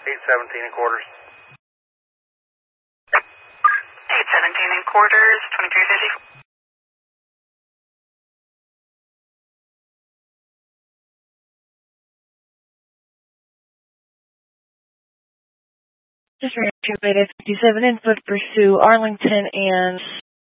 817 and quarters. 817 and quarters, 2354. Just ran 2 Beta 57 input, pursue Arlington and